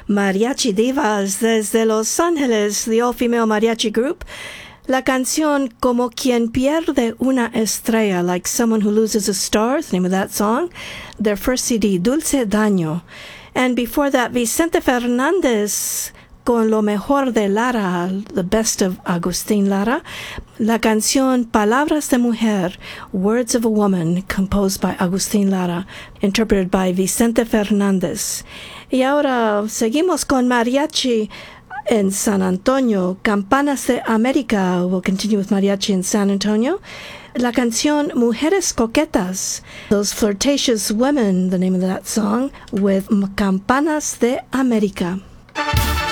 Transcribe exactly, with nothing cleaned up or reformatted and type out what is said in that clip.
Mariachi Divas desde Los Ángeles, the all-female mariachi group. La canción Como quien pierde una estrella, like someone who loses a star, the name of that song. Their first C D, Dulce Daño. And before that, Vicente Fernández con lo mejor de Lara, the best of Agustín Lara. La canción Palabras de Mujer, Words of a Woman, composed by Agustín Lara, interpreted by Vicente Fernández. Y ahora seguimos con mariachi in San Antonio, Campanas de América. We'll continue with mariachi in San Antonio. La canción Mujeres Coquetas, those flirtatious women, the name of that song, with Campanas de América.